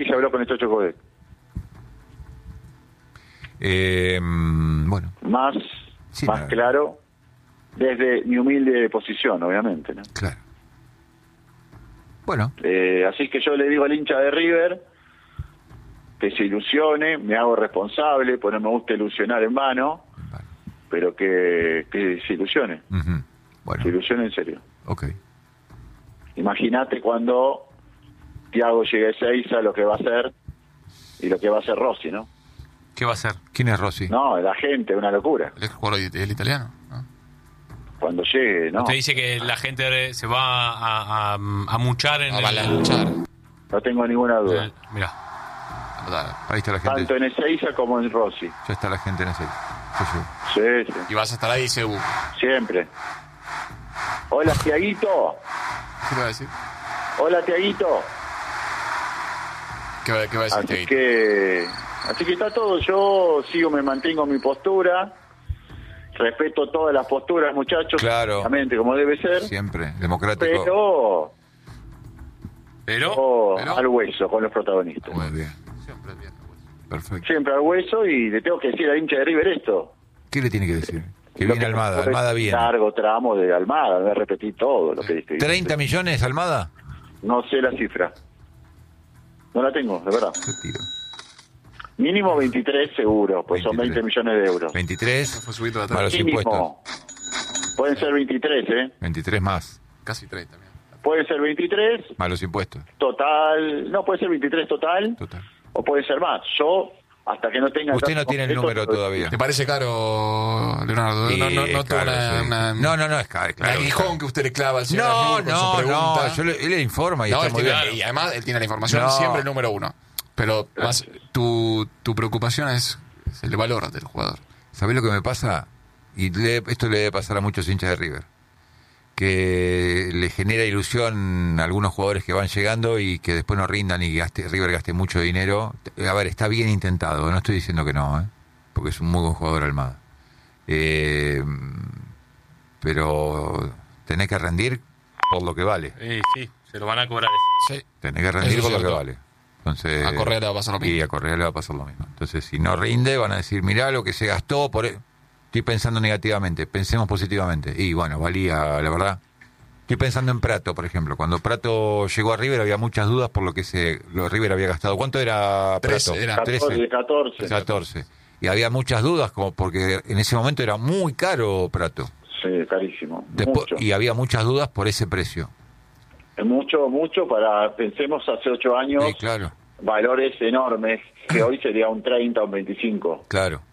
y se habló con el Chacho Coudet. Bueno. Más claro, desde mi humilde posición, obviamente, ¿no? Claro. Bueno. Así que yo le digo al hincha de River que se ilusione, me hago responsable, pues no me gusta ilusionar en vano, pero que se ilusione. Uh-huh. Bueno. Se ilusione en serio. Ok. Imagínate cuando Thiago llegue a Ezeiza, lo que va a hacer y lo que va a hacer Rossi, ¿no? ¿Qué va a hacer? ¿Quién es Rossi? No, la gente, una locura. El jugador el italiano, ¿no? Cuando llegue, ¿no? Usted dice que la gente se va a muchar en avalanchar. No tengo ninguna duda. Mirá. Ahí está la gente. Tanto en Ezeiza como en Rossi. Ya está la gente en Ezeiza. Sí, sí. Y vas a estar ahí, Sebu. Siempre. Hola, Tiaguito. ¿Qué va a decir? Hola, Tiaguito. ¿Qué va a decir Tiaguito? Así que está todo. Yo me mantengo en mi postura. Respeto todas las posturas, muchachos. Claro. Obviamente, como debe ser. Siempre, democrático. Pero al hueso con los protagonistas. Muy bien. Perfecto. Siempre al hueso, y le tengo que decir al hincha de River esto. ¿Qué le tiene que decir? Que viene Almada. Almada viene. Largo tramo de Almada, voy a repetir todo lo que dije. ¿30 millones, Almada? No sé la cifra. No la tengo, de verdad. ¿Qué tiro? Mínimo 23 seguro, pues 23. Son 20 millones de euros. 23 más los impuestos. Pueden ser 23, 23 más. Casi 30 también. Puede ser 23. Más los impuestos. Total. No, puede ser 23 total. O puede ser más. Yo, hasta que no tenga... Usted no tiene el número todavía. ¿Te parece caro, Leonardo? Sí, no claro, no es caro. Un aguijón que usted le clava al señor No, con su pregunta. él le informa y no, está muy bien. Y además él tiene la información siempre el número uno. Pero más, tu preocupación es el valor del jugador. ¿Sabés lo que me pasa? Y esto le debe pasar a muchos hinchas de River. Que le genera ilusión a algunos jugadores que van llegando y que después no rindan y River gaste mucho dinero. A ver, está bien intentado, no estoy diciendo que no, porque es un muy buen jugador Almada. Pero tenés que rendir por lo que vale. Sí, se lo van a cobrar. Sí. Tenés que rendir por lo que vale. Entonces, a Correa le va a pasar lo mismo. Y a Correa le va a pasar lo mismo. Entonces, si no rinde, van a decir, mirá lo que se gastó por... Estoy pensando negativamente, pensemos positivamente. Y bueno, valía, la verdad. Estoy pensando en Prato, por ejemplo. Cuando Prato llegó a River había muchas dudas por lo que River había gastado. ¿Cuánto era Prato? 14. Y había muchas dudas, como porque en ese momento era muy caro Prato. Sí, carísimo. Y había muchas dudas por ese precio. Mucho pensemos hace 8 años. Sí, claro. Valores enormes, que hoy sería un 30 o un 25. Claro.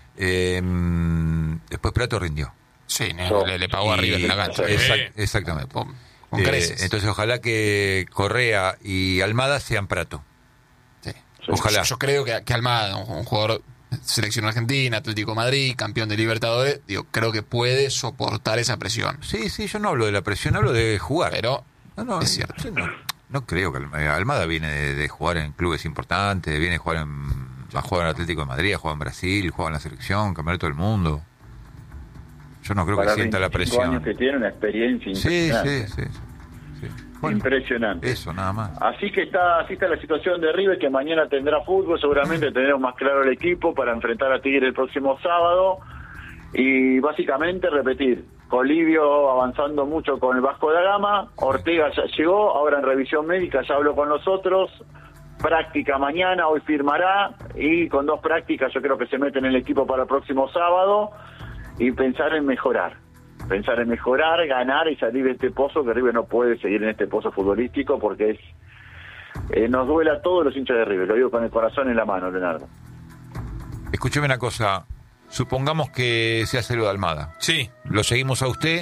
Después Prato rindió. Sí, le pagó arriba de la cancha. Exactamente. Con creces. Entonces ojalá que Correa y Almada sean Prato. Sí. Ojalá. Yo creo que Almada, un jugador de selección argentina, Atlético de Madrid, campeón de Libertadores, creo que puede soportar esa presión. Sí, yo no hablo de la presión, hablo de jugar. Pero es cierto. No creo que Almada viene de jugar en clubes importantes, viene a jugar en Atlético de Madrid, ha jugado en Brasil, juega en la selección, campeonato del mundo. Yo no creo que sienta la presión. Años que tiene una experiencia impresionante. Sí. Bueno, impresionante. Eso, nada más. Así está la situación de River, que mañana tendrá fútbol, seguramente tendremos más claro el equipo para enfrentar a Tigre el próximo sábado. Y básicamente repetir, Colivio avanzando mucho con el Vasco da Gama, Ortega ya llegó, ahora en revisión médica ya habló con nosotros, práctica mañana, hoy firmará, y con 2 prácticas yo creo que se mete en el equipo para el próximo sábado, y pensar en mejorar, ganar y salir de este pozo, que River no puede seguir en este pozo futbolístico, porque nos duele a todos los hinchas de River, lo digo con el corazón en la mano, Leonardo. Escúcheme una cosa. Supongamos que se hace lo de Almada. Sí. Lo seguimos a usted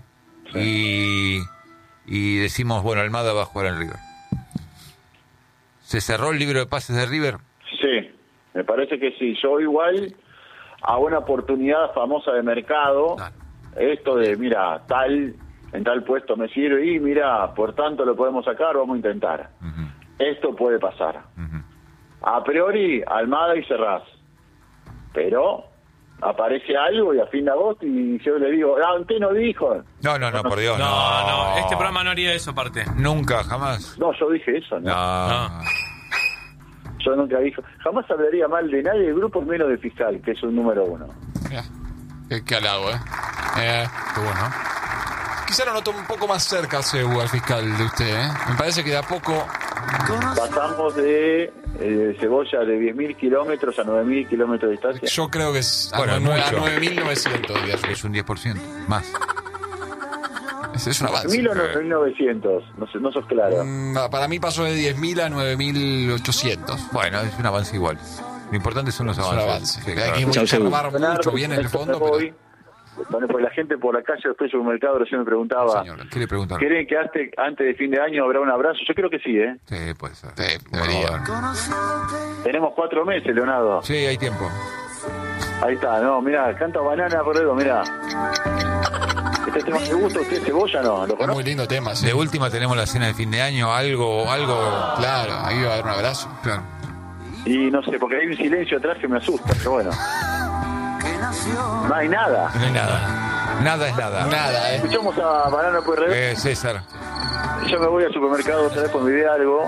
y decimos, bueno, Almada va a jugar en River. ¿Se cerró el libro de pases de River? Sí, me parece que sí. Yo igual a una oportunidad famosa de mercado, esto de, mira, en tal puesto me sirve y mira, por tanto lo podemos sacar, vamos a intentar. Uh-huh. Esto puede pasar. Uh-huh. A priori, Almada y Serrás. Pero aparece algo y a fin de agosto y yo le digo, usted no dijo. No, por Dios, no. Este programa no haría eso, aparte. Nunca, jamás. No, yo dije eso, ¿no? No. Yo nunca jamás hablaría mal de nadie del grupo, menos del fiscal, que es un número 1. Mirá, qué halago, Qué bueno. Quizá lo noto un poco más cerca al fiscal de usted, Me parece que de a poco... Pasamos de Cebolla de 10.000 kilómetros a 9.000 kilómetros de distancia. Yo creo que es a Bueno, 9.900. Es un 10%, más. Es un avance. 1.000 o 9.900, no sos claro. Para mí pasó de 10.000 a 9.800. Bueno, es un avance igual. Lo importante son los Es un avances. avance. Sí, Hay claro. que armar mucho bien en el fondo, pero... Bueno, pues la gente por la calle después del supermercado recién me preguntaba, Señor, ¿Qué le preguntaron? ¿creen que antes de fin de año habrá un abrazo? Yo creo que sí, ¿eh? Sí, puede ser. Sí, debería. Tenemos 4 meses, Leonardo. Sí, hay tiempo. Ahí está, no, mirá, canta Banana Corredo, mirá. ¿Este tema le gusta a usted, Cebolla, no? ¿Lo Es muy conoce? lindo tema, sí. De última tenemos la cena de fin de año, algo... Claro, ahí va a haber un abrazo. Claro. Y no sé, porque hay un silencio atrás que me asusta, pero bueno. No hay nada. No hay nada. Nada es nada. Nada, Escuchamos a Banana Corredo. César. Yo me voy al supermercado otra vez por mi algo.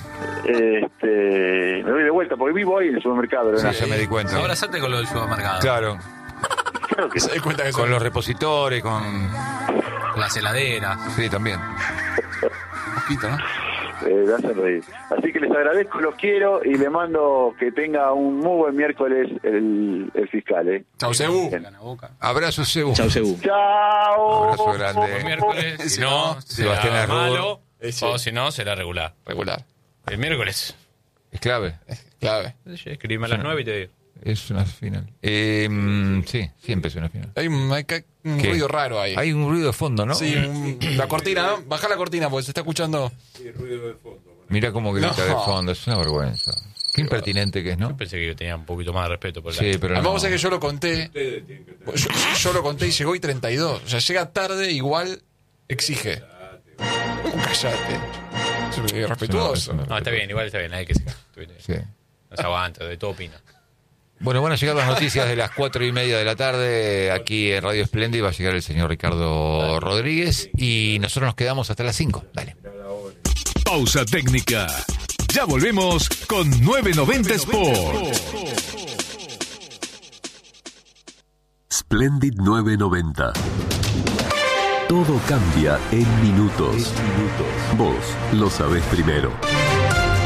Me voy de vuelta, porque vivo ahí en el supermercado, Sí, Leonardo. ya me di cuenta. Ahora salte con lo del supermercado. Claro. Claro que Se da cuenta que Con los repositores, con... Las heladeras. Sí, también. un poquito, ¿no? me hacen reír. Así que les agradezco, los quiero y le mando que tenga un muy buen miércoles el fiscal, ¿eh? Chau, Cebu. Gana Boca. Abrazo, Cebu. Chau, Cebu. ¡Chao! Abrazo grande. El miércoles, si no, Sebastián será Arrur. malo. Sí. O si no, será regular. Regular. El miércoles. Es clave. Clave. Escribime a las 9 y te digo. Es una final. Sí, siempre es una final. Hay un ¿Qué? ruido raro ahí. Hay un ruido de fondo, ¿no? Sí, la cortina, ¿no? Baja la cortina porque se está escuchando. Mira cómo grita No. de fondo. Es una vergüenza. Qué impertinente que es, ¿no? Yo pensé que tenía un poquito más de respeto por Sí, pero Además, no. vos sabés que yo lo conté. Yo lo conté y llegó y 32. O sea, llega tarde, igual exige. Cállate. Es irrespetuoso. No, No, está bien, igual está bien. Hay que seguir. Sí. No se aguanta, de todo opina. Bueno, van a llegar las noticias de las 4:30 de la tarde aquí en Radio Espléndida. Va a llegar el señor Ricardo Rodríguez y nosotros nos quedamos hasta las 5. Dale. Pausa técnica. Ya volvemos con 990 Sport. Splendid 990. Todo cambia en minutos. Vos lo sabés primero.